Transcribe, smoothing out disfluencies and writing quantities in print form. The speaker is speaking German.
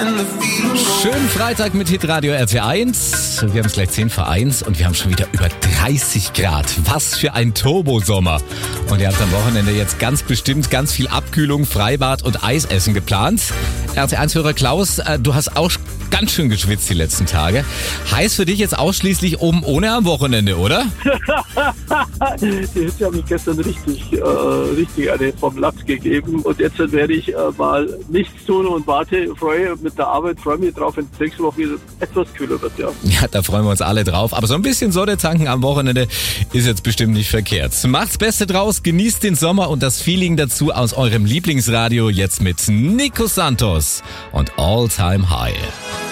Schönen Freitag mit Hitradio RT1. Wir haben es gleich 10 vor 1 und wir haben schon wieder über 30 Grad. Was für ein Turbosommer. Und ihr habt am Wochenende jetzt ganz bestimmt ganz viel Abkühlung, Freibad und Eisessen geplant. RT1-Hörer Klaus, du hast auch ganz schön geschwitzt die letzten Tage. Heißt für dich jetzt ausschließlich oben ohne am Wochenende, oder? Die Hitze hat mich gestern richtig eine vom Latz gegeben. Und jetzt werde ich mal nichts tun und freue mich drauf, wenn es nächste Woche wieder etwas kühler wird, ja. Ja, da freuen wir uns alle drauf. Aber so ein bisschen Sonne tanken am Wochenende ist jetzt bestimmt nicht verkehrt. Macht's Beste draus, genießt den Sommer und das Feeling dazu aus eurem Lieblingsradio jetzt mit Nico Santos und All Time High.